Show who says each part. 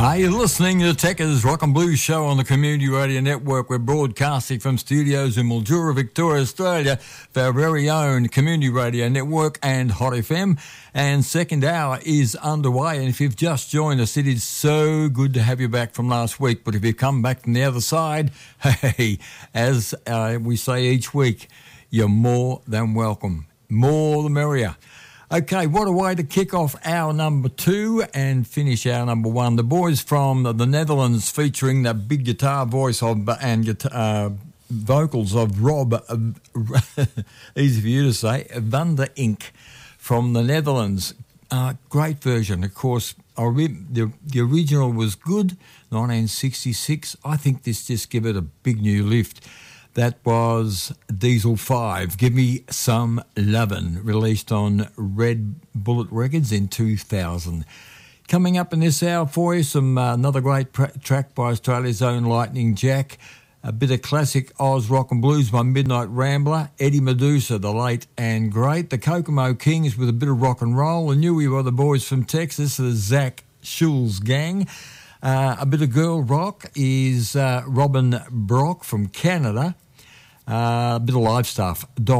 Speaker 1: Are you listening to Techers Rock and Blues Show on the Community Radio Network? We're broadcasting from studios in Mildura, Victoria, Australia, for our very own Community Radio Network and Hot FM. And second hour is underway. And if you've just joined us, it is so good to have you back from last week. But if you've come back from the other side, hey, as we say each week, you're more than welcome. More the merrier. Okay, what a way to kick off hour number 2 and finish hour number 1. The boys from the Netherlands featuring the big guitar voice of and vocals of Rob, easy for you to say, Van der Ink from the Netherlands. Great version. Of course, the original was good, 1966. I think this just give it a big new lift. That was Diesel 5, Give Me Some Lovin', released on Red Bullet Records in 2000. Coming up in this hour for you, another great track by Australia's own Lightning Jack, a bit of classic Oz rock and blues by Midnight Rambler, Eddie Medusa, the late and great, the Kokomo Kings with a bit of rock and roll, the Newey by the boys from Texas, the Zach Schulz Gang. A bit of girl rock is Robin Brock from Canada. A bit of live stuff.